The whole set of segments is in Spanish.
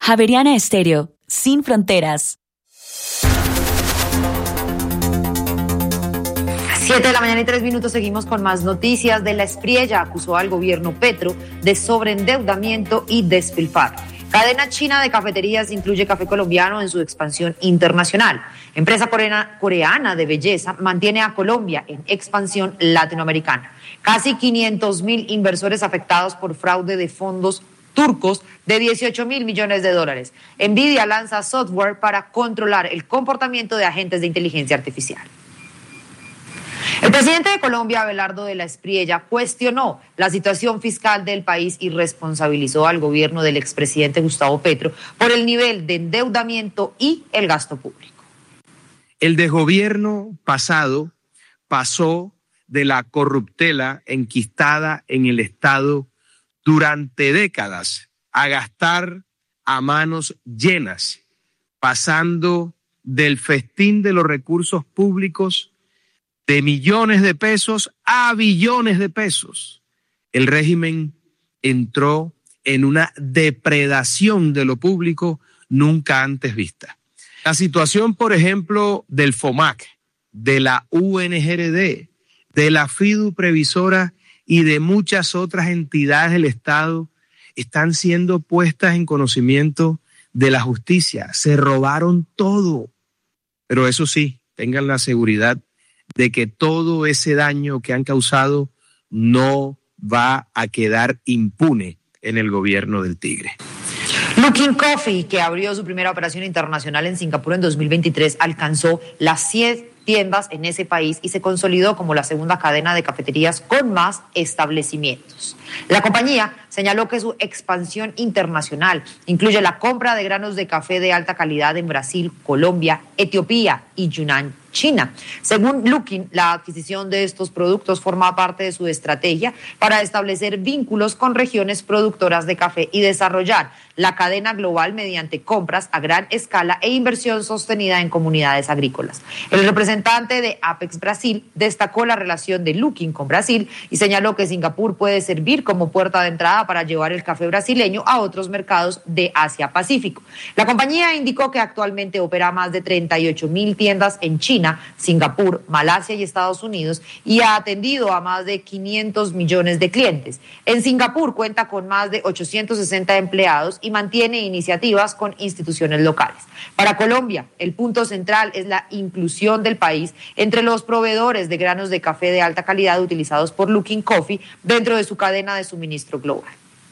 Javeriana Estéreo, sin fronteras. 7:03 a.m, seguimos con más noticias. De la Espriella acusó al gobierno Petro de sobreendeudamiento y despilfarro. Cadena china de cafeterías incluye café colombiano en su expansión internacional. Empresa coreana de belleza mantiene a Colombia en expansión latinoamericana. Casi 500.000 inversores afectados por fraude de fondos turcos de $18.000 millones. Nvidia lanza software para controlar el comportamiento de agentes de inteligencia artificial. El presidente de Colombia, Abelardo de la Espriella, cuestionó la situación fiscal del país y responsabilizó al gobierno del expresidente Gustavo Petro por el nivel de endeudamiento y el gasto público. El desgobierno pasado pasó de la corruptela enquistada en el Estado durante décadas a gastar a manos llenas, pasando del festín de los recursos públicos de millones de pesos a billones de pesos. El régimen entró en una depredación de lo público nunca antes vista. La situación, por ejemplo, del FOMAC, de la UNGRD, de la FIDU Previsora y de muchas otras entidades del Estado están siendo puestas en conocimiento de la justicia. Se robaron todo. Pero eso sí, tengan la seguridad de que todo ese daño que han causado no va a quedar impune en el gobierno del Tigre. Luckin Coffee, que abrió su primera operación internacional en Singapur en 2023, alcanzó las 100 tiendas en ese país y se consolidó como la segunda cadena de cafeterías con más establecimientos. La compañía señaló que su expansión internacional incluye la compra de granos de café de alta calidad en Brasil, Colombia, Etiopía y Yunnan, China. Según Luckin, la adquisición de estos productos forma parte de su estrategia para establecer vínculos con regiones productoras de café y desarrollar la cadena global mediante compras a gran escala e inversión sostenida en comunidades agrícolas. El representante de Apex Brasil destacó la relación de Luckin con Brasil y señaló que Singapur puede servir como puerta de entrada para llevar el café brasileño a otros mercados de Asia-Pacífico. La compañía indicó que actualmente opera más de 38.000 tiendas en China, Singapur, Malasia y Estados Unidos y ha atendido a más de 500 millones de clientes. En Singapur cuenta con más de 860 empleados y mantiene iniciativas con instituciones locales. Para Colombia, el punto central es la inclusión del país entre los proveedores de granos de café de alta calidad utilizados por Luckin Coffee dentro de su cadena de suministro global.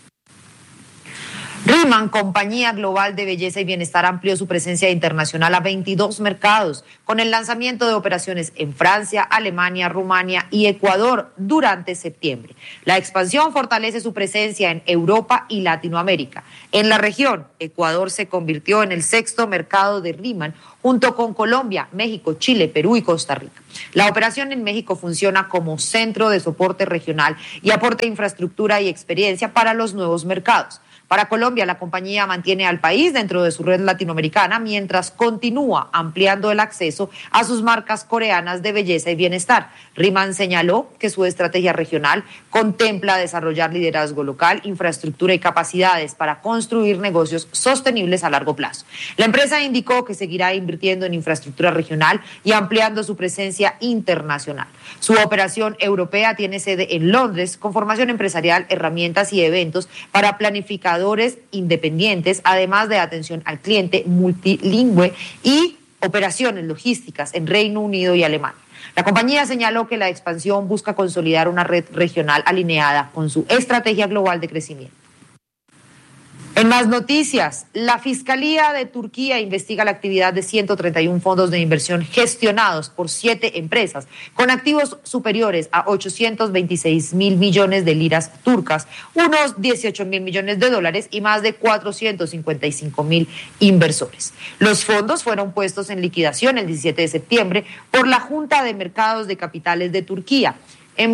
Riemann, compañía global de belleza y bienestar, amplió su presencia internacional a 22 mercados con el lanzamiento de operaciones en Francia, Alemania, Rumania y Ecuador durante septiembre. La expansión fortalece su presencia en Europa y Latinoamérica. En la región, Ecuador se convirtió en el 6º mercado de Riemann junto con Colombia, México, Chile, Perú y Costa Rica. La operación en México funciona como centro de soporte regional y aporta infraestructura y experiencia para los nuevos mercados. Para Colombia, la compañía mantiene al país dentro de su red latinoamericana mientras continúa ampliando el acceso a sus marcas coreanas de belleza y bienestar. Riemann señaló que su estrategia regional contempla desarrollar liderazgo local, infraestructura y capacidades para construir negocios sostenibles a largo plazo. La empresa indicó que seguirá invirtiendo en infraestructura regional y ampliando su presencia internacional. Su operación europea tiene sede en Londres con formación empresarial, herramientas y eventos para planificadores independientes, además de atención al cliente multilingüe y operaciones logísticas en Reino Unido y Alemania. La compañía señaló que la expansión busca consolidar una red regional alineada con su estrategia global de crecimiento. En más noticias, la Fiscalía de Turquía investiga la actividad de 131 fondos de inversión gestionados por 7 empresas con activos superiores a 826.000 millones de liras turcas, unos 18.000 millones de dólares y más de 455.000 inversores. Los fondos fueron puestos en liquidación el 17 de septiembre por la Junta de Mercados de Capitales de Turquía.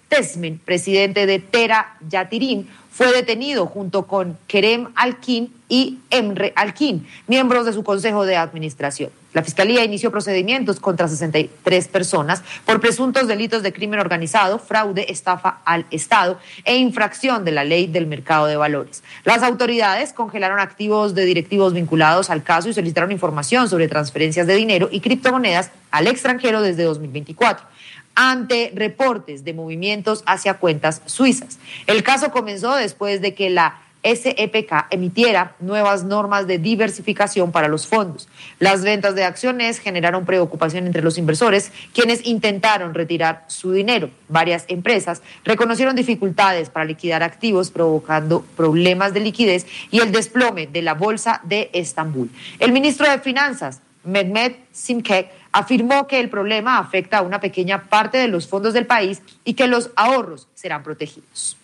Tesmen, presidente de Tera Yatirim, fue detenido junto con Kerem Alkin y Emre Alkin, miembros de su consejo de administración. La Fiscalía inició procedimientos contra 63 personas por presuntos delitos de crimen organizado, fraude, estafa al Estado e infracción de la ley del mercado de valores. Las autoridades congelaron activos de directivos vinculados al caso y solicitaron información sobre transferencias de dinero y criptomonedas al extranjero desde 2024. Ante reportes de movimientos hacia cuentas suizas. El caso comenzó después de que la SEPK emitiera nuevas normas de diversificación para los fondos. Las ventas de acciones generaron preocupación entre los inversores, quienes intentaron retirar su dinero. Varias empresas reconocieron dificultades para liquidar activos, provocando problemas de liquidez y el desplome de la bolsa de Estambul. El ministro de Finanzas, Mehmet Şimşek, afirmó que el problema afecta a una pequeña parte de los fondos del país y que los ahorros serán protegidos.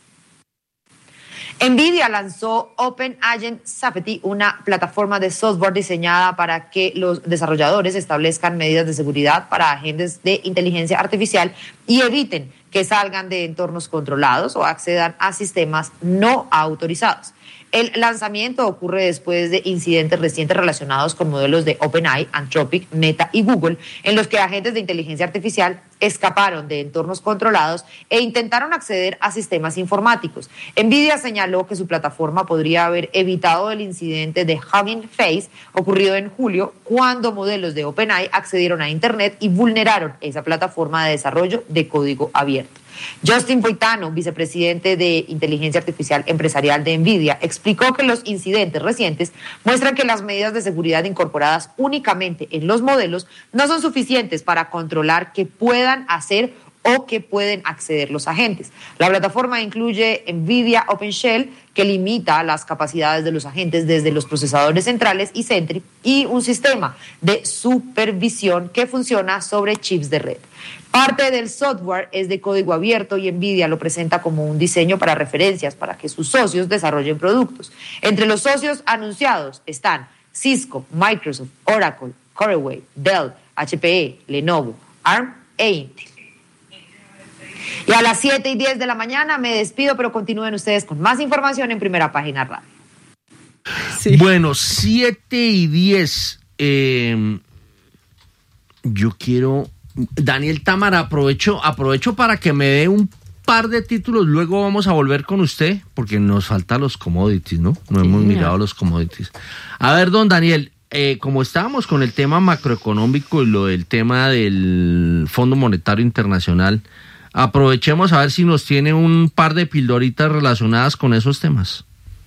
NVIDIA lanzó OpenAgent Safety, una plataforma de software diseñada para que los desarrolladores establezcan medidas de seguridad para agentes de inteligencia artificial y eviten que salgan de entornos controlados o accedan a sistemas no autorizados. El lanzamiento ocurre después de incidentes recientes relacionados con modelos de OpenAI, Anthropic, Meta y Google, en los que agentes de inteligencia artificial escaparon de entornos controlados e intentaron acceder a sistemas informáticos. NVIDIA señaló que su plataforma podría haber evitado el incidente de Hugging Face ocurrido en julio, cuando modelos de OpenAI accedieron a Internet y vulneraron esa plataforma de desarrollo de código abierto. Justin Poitano, vicepresidente de Inteligencia Artificial Empresarial de NVIDIA, explicó que los incidentes recientes muestran que las medidas de seguridad incorporadas únicamente en los modelos no son suficientes para controlar qué puedan hacer o que pueden acceder los agentes. La plataforma incluye NVIDIA OpenShell, que limita las capacidades de los agentes desde los procesadores centrales y Sentry, y un sistema de supervisión que funciona sobre chips de red. Parte del software es de código abierto y NVIDIA lo presenta como un diseño para referencias para que sus socios desarrollen productos. Entre los socios anunciados están Cisco, Microsoft, Oracle, Coreway, Dell, HPE, Lenovo, ARM e Intel. Y a las 7:10 de la mañana me despido, pero continúen ustedes con más información en Primera Página Radio. Sí. Bueno, 7:10. Yo quiero... Daniel Támara, aprovecho para que me dé un par de títulos, luego vamos a volver con usted, porque nos faltan los commodities, ¿no? No hemos mirado los commodities. A ver, don Daniel, como estábamos con el tema macroeconómico y lo del tema del Fondo Monetario Internacional, aprovechemos a ver si nos tiene un par de pildoritas relacionadas con esos temas.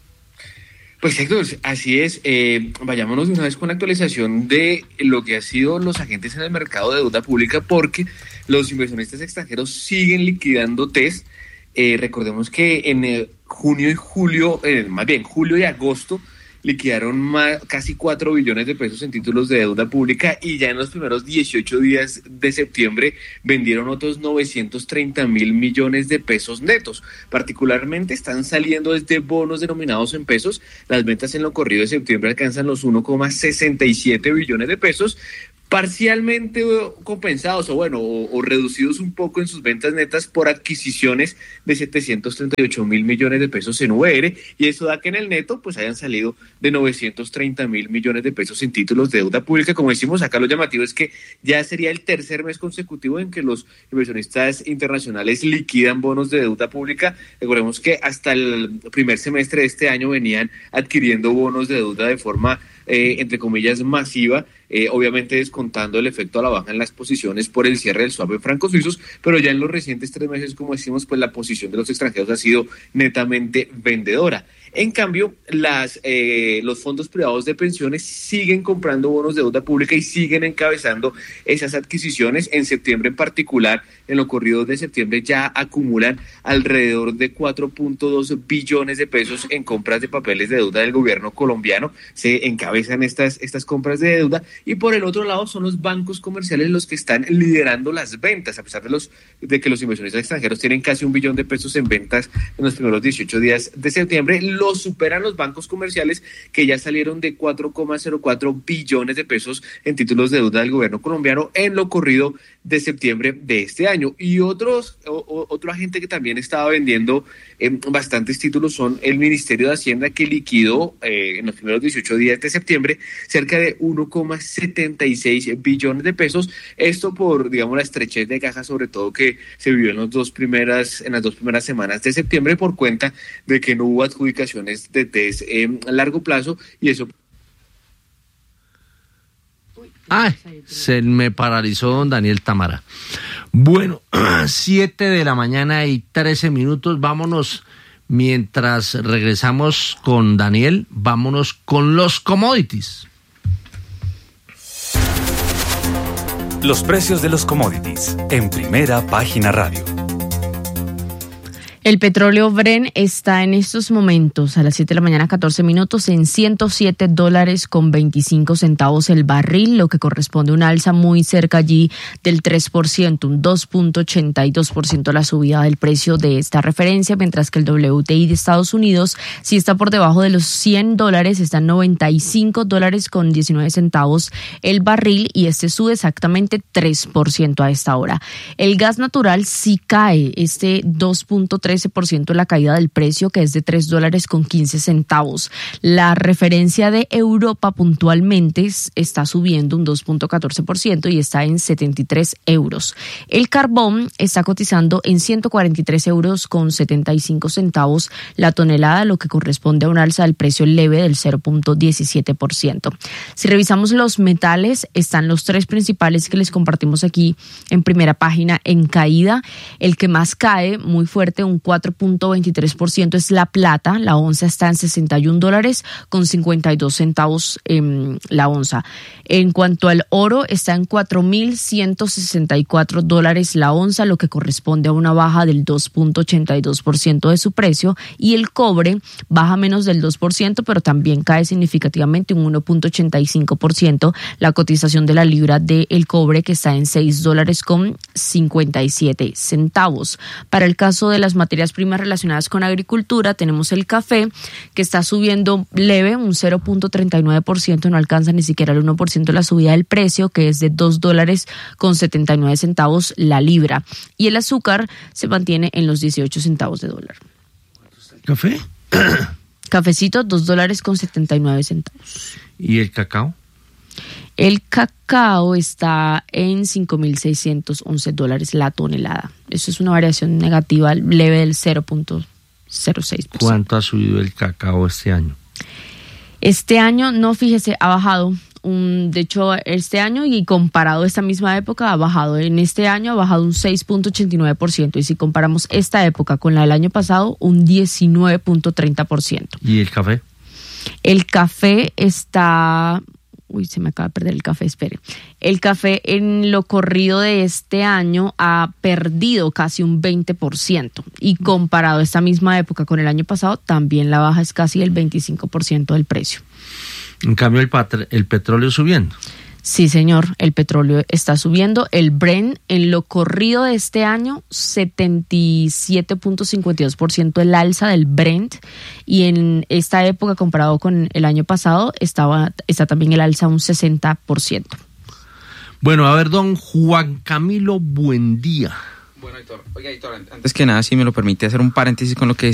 Pues Héctor, así es. Vayámonos de una vez con la actualización de lo que ha sido los agentes en el mercado de deuda pública, porque los inversionistas extranjeros siguen liquidando TES. Recordemos que en junio y julio, más bien julio y agosto, liquidaron casi 4 billones de pesos en títulos de deuda pública, y ya en los primeros 18 días de septiembre vendieron otros 930.000 millones de pesos netos. Particularmente están saliendo desde bonos denominados en pesos. Las ventas en lo corrido de septiembre alcanzan los 1,67 billones de pesos, parcialmente compensados o reducidos un poco en sus ventas netas por adquisiciones de 738.000 millones de pesos en VR, y eso da que en el neto pues hayan salido de 930.000 millones de pesos en títulos de deuda pública. Como decimos acá, lo llamativo es que ya sería el tercer mes consecutivo en que los inversionistas internacionales liquidan bonos de deuda pública. Recordemos que hasta el primer semestre de este año venían adquiriendo bonos de deuda de forma entre comillas masiva, obviamente descontando el efecto a la baja en las posiciones por el cierre del swap en francos suizos, pero ya en los recientes 3 meses, como decimos, pues la posición de los extranjeros ha sido netamente vendedora. En cambio, los fondos privados de pensiones siguen comprando bonos de deuda pública y siguen encabezando esas adquisiciones. En septiembre en particular, en lo corrido de septiembre, ya acumulan alrededor de 4.2 billones de pesos en compras de papeles de deuda del gobierno colombiano. Se encabezan estas compras de deuda, y por el otro lado son los bancos comerciales los que están liderando las ventas, a pesar de que los inversionistas extranjeros tienen casi 1 billón de pesos en ventas en los primeros 18 días de septiembre. Los superan los bancos comerciales, que ya salieron de 4,04 billones de pesos en títulos de deuda del gobierno colombiano en lo corrido de septiembre de este año. Y otro agente que también estaba vendiendo bastantes títulos son el Ministerio de Hacienda, que liquidó en los primeros 18 días de septiembre cerca de 1,76 billones de pesos. Esto por, digamos, la estrechez de caja, sobre todo que se vivió en las dos primeras semanas de septiembre, por cuenta de que no hubo adjudicaciones de test a largo plazo, y eso... Ay, se me paralizó don Daniel Támara. Bueno, 7:13 a.m. Vámonos, mientras regresamos con Daniel, vámonos con los commodities. Los precios de los commodities en Primera Página Radio. El petróleo Brent está en estos momentos a las 7:14 a.m. en $107.25 el barril, lo que corresponde a un alza muy cerca allí del 3%, un 2.82% la subida del precio de esta referencia, mientras que el WTI de Estados Unidos sí está por debajo de los $100, está en $95.19 el barril, y este sube exactamente 3% a esta hora. El gas natural sí cae, 2.13% la caída del precio, que es de $3.15. La referencia de Europa puntualmente está subiendo un 2.14% y está en 73 euros. El carbón está cotizando en 143 euros con 75 centavos la tonelada, lo que corresponde a un alza del precio leve del 0.17%. Si revisamos los metales, están los tres principales que les compartimos aquí en Primera Página en caída. El que más cae muy fuerte, un 4.23%, es la plata. La onza está en $61 con 52 centavos la onza. En cuanto al oro, está en $4.164 la onza, lo que corresponde a una baja del 2.82% de su precio. Y el cobre baja menos del 2%, pero también cae significativamente, un 1.85%, la cotización de la libra del cobre, que está en $6 con 57 centavos. Para el caso de las materias primas relacionadas con agricultura, tenemos el café, que está subiendo leve, un 0.39%, no alcanza ni siquiera el 1% la subida del precio, que es de $2 con 79 centavos la libra. Y el azúcar se mantiene en los 18 centavos de dólar. ¿Café? Cafecito, $2 con 79 centavos. ¿Y el cacao? El cacao está en $5.611 la tonelada. Eso es una variación negativa leve del 0.06%. ¿Cuánto ha subido el cacao este año? Este año, no, fíjese, ha bajado. De hecho, este año, y comparado a esta misma época, ha bajado. En este año ha bajado un 6.89%. Y si comparamos esta época con la del año pasado, un 19.30%. ¿Y el café? El café está... Uy, se me acaba de perder el café, espere. El café en lo corrido de este año ha perdido casi un 20%. Y comparado a esta misma época con el año pasado, también la baja es casi el 25% del precio. En cambio, el petróleo subiendo. Sí, señor, el petróleo está subiendo. El Brent en lo corrido de este año, 77.52% el alza del Brent, y en esta época comparado con el año pasado está también el alza un 60%. Bueno, a ver, don Juan Camilo, buen día. Bueno, Héctor, oiga, Héctor, antes que nada, si me lo permite, hacer un paréntesis con lo que